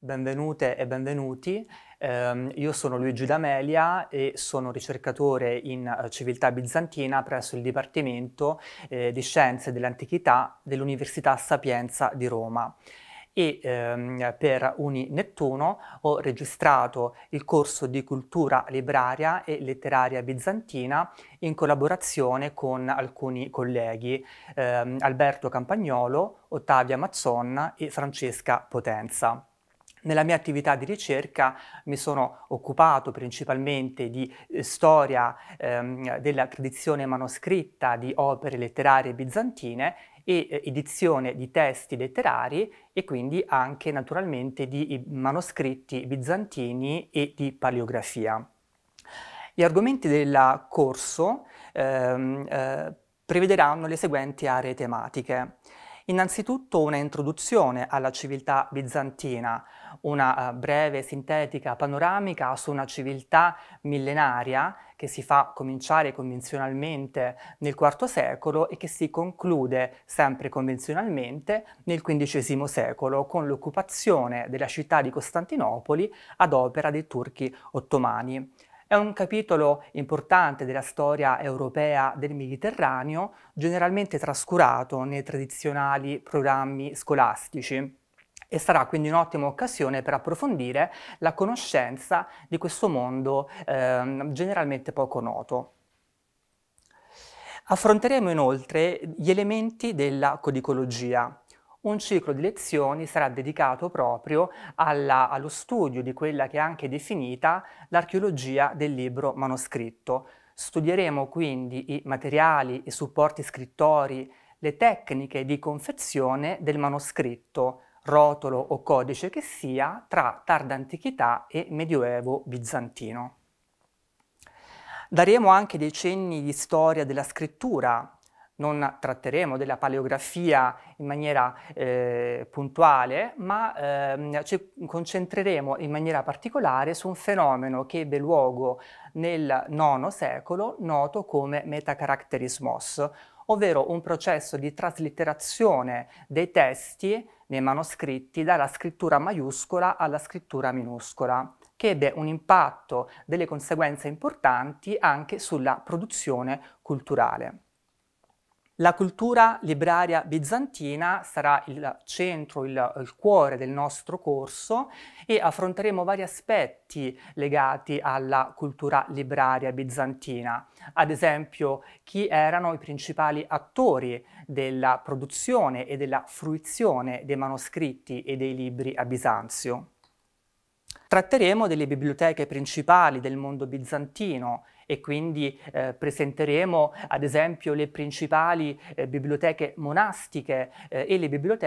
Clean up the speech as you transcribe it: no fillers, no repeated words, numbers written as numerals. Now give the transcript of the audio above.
Benvenute e benvenuti. Io sono Luigi D'Amelia e sono ricercatore in civiltà bizantina presso il Dipartimento di Scienze dell'Antichità dell'Università Sapienza di Roma. E per Uni Nettuno ho registrato il corso di cultura libraria e letteraria bizantina in collaborazione con alcuni colleghi, Alberto Campagnolo, Ottavia Mazzon e Francesca Potenza. Nella mia attività di ricerca mi sono occupato principalmente di storia della tradizione manoscritta di opere letterarie bizantine e edizione di testi letterari e quindi anche naturalmente di manoscritti bizantini e di paleografia. Gli argomenti del corso prevederanno le seguenti aree tematiche. Innanzitutto una introduzione alla civiltà bizantina, una breve sintetica panoramica su una civiltà millenaria che si fa cominciare convenzionalmente nel IV secolo e che si conclude sempre convenzionalmente nel XV secolo con l'occupazione della città di Costantinopoli ad opera dei turchi ottomani. È un capitolo importante della storia europea del Mediterraneo, generalmente trascurato nei tradizionali programmi scolastici e sarà quindi un'ottima occasione per approfondire la conoscenza di questo mondo generalmente poco noto. Affronteremo inoltre gli elementi della codicologia. Un ciclo di lezioni sarà dedicato proprio allo studio di quella che è anche definita l'archeologia del libro manoscritto. Studieremo quindi i materiali, i supporti scrittori, le tecniche di confezione del manoscritto, rotolo o codice che sia, tra tarda antichità e medioevo bizantino. Daremo anche dei cenni di storia della scrittura. Non tratteremo della paleografia in maniera puntuale, ma ci concentreremo in maniera particolare su un fenomeno che ebbe luogo nel IX secolo, noto come metacaracterismos, ovvero un processo di traslitterazione dei testi nei manoscritti dalla scrittura maiuscola alla scrittura minuscola, che ebbe un impatto, delle conseguenze importanti anche sulla produzione culturale. La cultura libraria bizantina sarà il centro, il cuore del nostro corso e affronteremo vari aspetti legati alla cultura libraria bizantina. Ad esempio, chi erano i principali attori della produzione e della fruizione dei manoscritti e dei libri a Bisanzio. Tratteremo delle biblioteche principali del mondo bizantino e quindi presenteremo ad esempio le principali biblioteche monastiche e le biblioteche